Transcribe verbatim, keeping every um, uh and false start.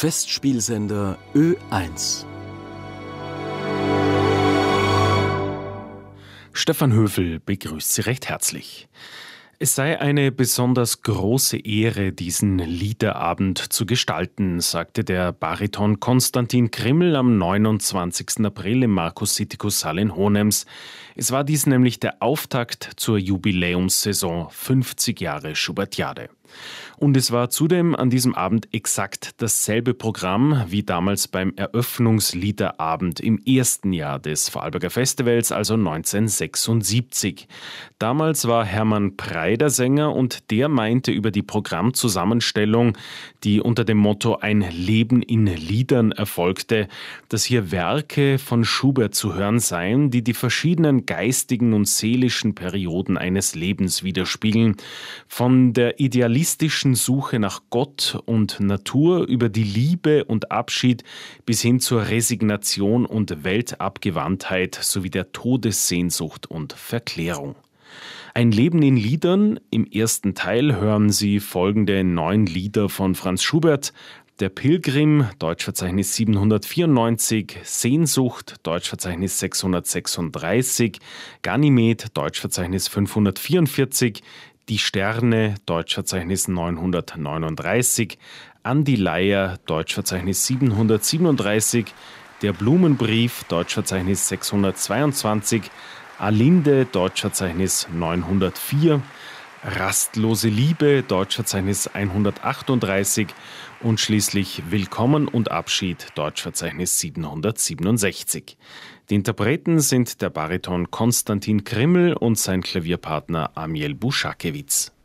Festspielsender Ö eins. Stefan Höfel begrüßt Sie recht herzlich. Es sei eine besonders große Ehre, diesen Liederabend zu gestalten, sagte der Bariton Konstantin Krimml am neunundzwanzigsten April im Markus Sittikus Saal in Hohenems. Es war dies nämlich der Auftakt zur Jubiläumssaison fünfzig Jahre Schubertiade. Und es war zudem an diesem Abend exakt dasselbe Programm wie damals beim Eröffnungsliederabend im ersten Jahr des Vorarlberger Festivals, also neunzehnhundertsechsundsiebzig. Damals war Hermann Prey der Sänger und der meinte über die Programmzusammenstellung, die unter dem Motto Ein Leben in Liedern erfolgte, dass hier Werke von Schubert zu hören seien, die die verschiedenen geistigen und seelischen Perioden eines Lebens widerspiegeln. Von der idealistischen Suche nach Gott und Natur über die Liebe und Abschied bis hin zur Resignation und Weltabgewandtheit sowie der Todessehnsucht und Verklärung. Ein Leben in Liedern. Im ersten Teil hören Sie folgende neun Lieder von Franz Schubert: Der Pilgrim, Deutschverzeichnis siebenhundertvierundneunzig, Sehnsucht, Deutschverzeichnis sechshundertsechsunddreißig, Ganymed, Deutschverzeichnis fünfhundertvierundvierzig, Die Sterne, Deutschverzeichnis neunhundertneununddreißig, An die Leier, Deutschverzeichnis siebenhundertsiebenunddreißig, Der Blumenbrief, Deutschverzeichnis sechshundertzweiundzwanzig, Alinde, Deutschverzeichnis neunhundertvier, Rastlose Liebe, Deutschverzeichnis hundertachtunddreißig und schließlich Willkommen und Abschied, Deutschverzeichnis siebenhundertsiebenundsechzig. Die Interpreten sind der Bariton Konstantin Krimml und sein Klavierpartner Amiel Buschakewitz.